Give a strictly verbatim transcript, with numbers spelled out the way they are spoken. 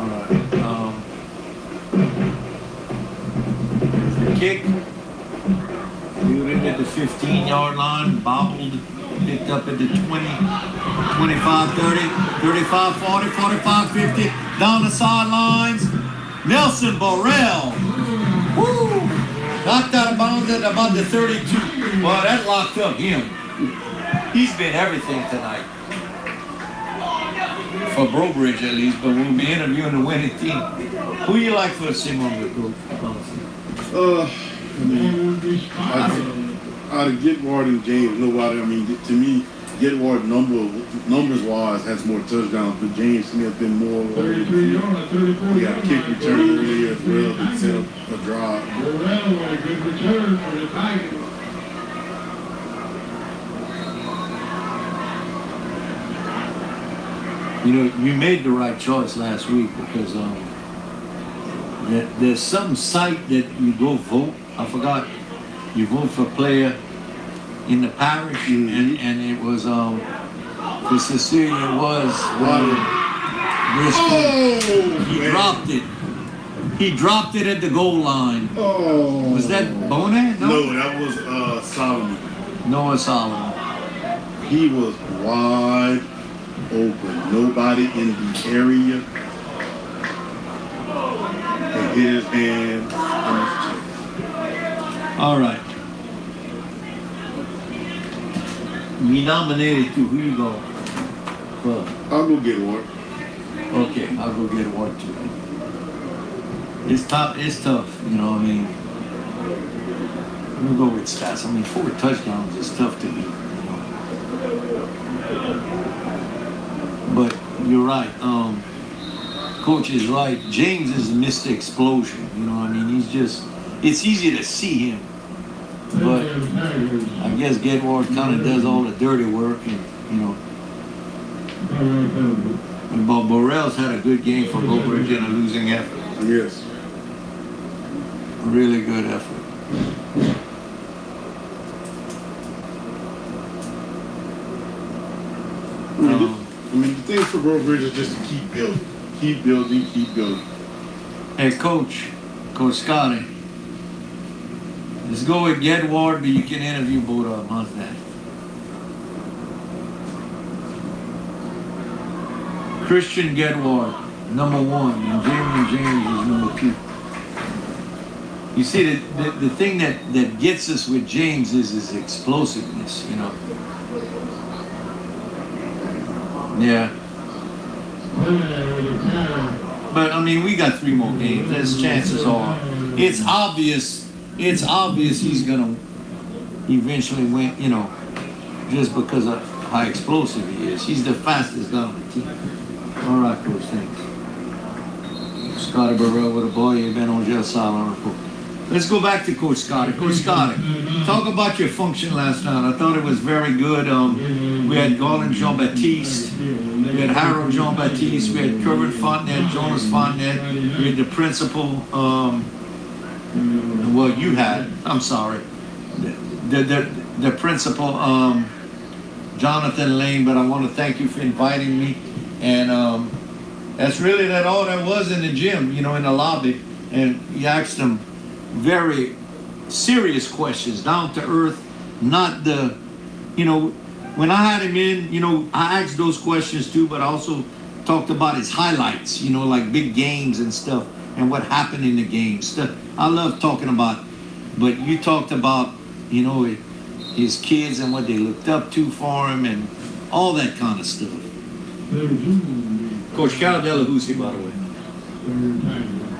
All right. Um, the kick. Threw it at the fifteen-yard line, bobbled, picked up at the twenty, twenty-five, thirty, thirty-five, forty, forty-five, fifty, down the sidelines. Nelson Burrell. Woo! Knocked out of bounds at about the thirty-two. Well, that locked up him. He's been everything tonight. For Brobridge, at least, but we'll be interviewing the winning team. Who you like for the Simon with Coach? Uh, I mean, out of Getward and James, nobody. I mean, to me, Getward number numbers wise has more touchdowns, but James to me has been more. thirty-three yards, thirty-four We got a kick return earlier as well that set up a drive. Burrell with a good return for the Tigers. You know, you made the right choice last week because um, there, there's some site that you go vote. I forgot. You vote for a player in the parish, Mm-hmm. and, and it was um, for Cecilia was um, Bristol. Oh, He man. dropped it. He dropped it at the goal line. Oh. Was that Bonet? No, No, that was uh, Solomon. Noah Solomon. He was wide open. Nobody in the area. And hit his hand on his chest. All right. We nominated two. Who you go? Well, I'll go get one. okay, I'll go get one too. It's tough. It's tough. You know what I mean? We'll go with stats. I mean, four touchdowns is tough to beat. You know? But you're right. Um, Coach is right. James has missed the explosion. You know what I mean? He's just. It's easy to see him. But I guess Gedward kind of does all the dirty work, and you know. But Burrell's had a good game for Brobridge in a losing effort. Yes. Really good effort. I mean, Um, the, I mean, the thing for Brobridge is just to keep building. Keep building, keep building. Hey, Coach, Coach Scotty. Let's go with Gedward, but you can interview both of them. How's that? Christian Gedward, number one, and Jeremy James is number two. You see, the, the, the thing that, that gets us with James is his explosiveness, you know. Yeah. But, I mean, we got three more games. There's chances are. It's obvious, it's obvious he's going to eventually win, you know, just because of how explosive he is. He's the fastest guy on the team. All right, Coach, thanks. Scotty Burrell with a ball. You've been on just silent. Let's go back to Coach Scotty. Coach Scotty, talk about your function last night. I thought it was very good. Um, we had Garland Jean-Baptiste. We had Harold Jean-Baptiste. We had Kerwin Fontenette, Jonas Fontenette. We had the principal. Um, well, you had. I'm sorry. The the the principal, um, Jonathan Lane. But I want to thank you for inviting me. And um, that's really that all that was in the gym, you know, in the lobby. And you asked them very serious questions, down to earth, not the, you know, when I had him in, you know, I asked those questions too, but I also talked about his highlights, you know, like big games and stuff, and what happened in the game. Stuff I love talking about, but you talked about, you know, his kids and what they looked up to for him and all that kind of stuff. Coach Carol Delahousie, by the way.